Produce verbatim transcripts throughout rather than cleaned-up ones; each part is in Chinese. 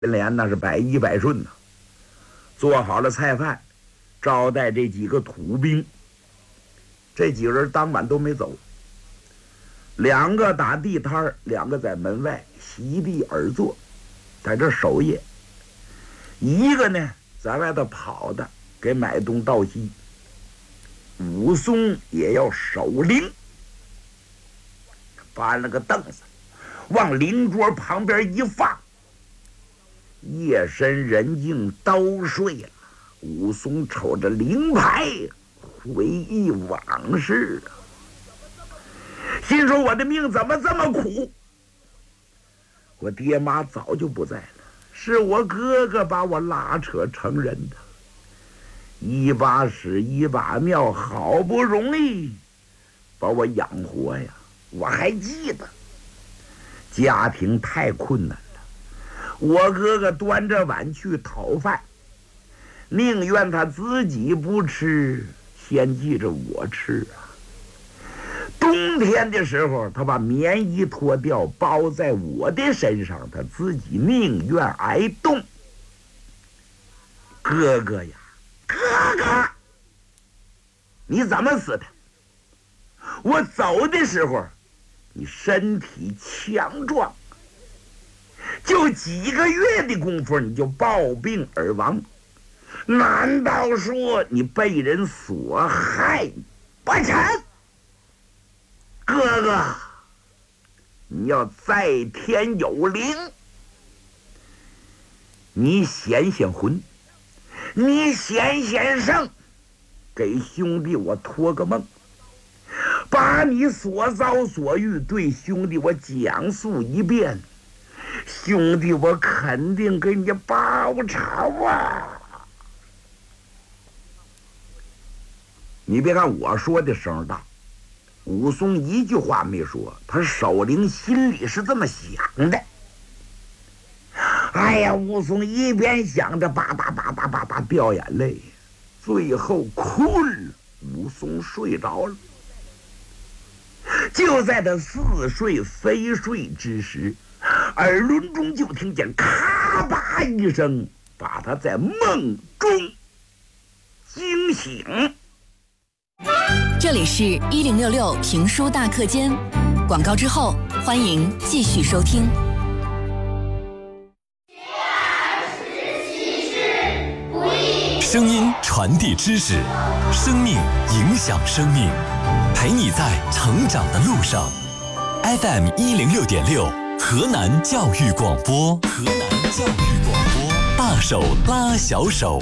脸那是百依百顺呐、啊。做好了菜饭，招待这几个土兵。这几个人当晚都没走，两个打地摊，两个在门外席地而坐，在这守夜。一个呢在外头跑的，给买东道西。武松也要守灵，搬了个凳子往灵桌旁边一放。夜深人静都睡了，武松瞅着灵牌回忆往事啊，心说我的命怎么这么苦。我爹妈早就不在了，是我哥哥把我拉扯成人的，一把屎一把尿，好不容易把我养活呀。我还记得家庭太困难了，我哥哥端着碗去讨饭，宁愿他自己不吃，先记着我吃啊。冬天的时候，他把棉衣脱掉包在我的身上，他自己宁愿挨冻。哥哥呀，哥哥，你怎么死的？我走的时候你身体强壮，就几个月的功夫你就暴病而亡，难道说你被人所害不成？哥哥，你要在天有灵，你显显魂，你显显圣，给兄弟我托个梦，把你所遭所遇对兄弟我讲述一遍，兄弟我肯定给你报仇啊！你别看我说的声大，武松一句话没说，他守灵心里是这么想的。哎呀，武松一边想着吧吧吧吧吧吧掉眼泪，最后困了，武松睡着了。就在他似睡非睡之时，耳轮中就听见咔吧一声，把他在梦中惊醒。 这里是一零六六评书大课间，广告之后欢迎继续收听。 声音传递知识，生命影响生命，陪你在成长的路上。F M 一零六点六，河南教育广播，河南教育广播，大手拉小手。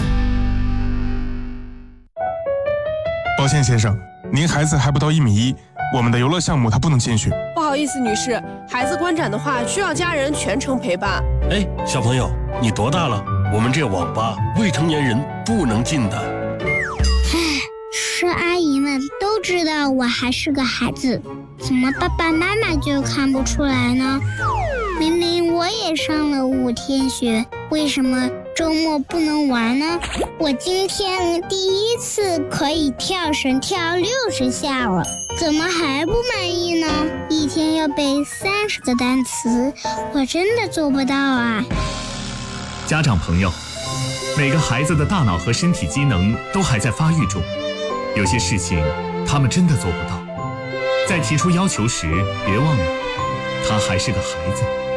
抱歉先生，您孩子还不到一米一，我们的游乐项目他不能进去。 不好意思，女士，孩子观展的话需要家人全程陪伴。 哎，小朋友，你多大了？我们这网吧未成年人不能进的。 唉，是阿姨们都知道我还是个孩子，怎么爸爸妈妈就看不出来呢？明明我也上了五天学，为什么周末不能玩呢？我今天第一次可以跳绳跳六十下了，怎么还不满意呢？一天要背三十个单词，我真的做不到啊！ 家长朋友，每个孩子的大脑和身体机能都还在发育中，有些事情他们真的做不到。在提出要求时，别忘了，他还是个孩子。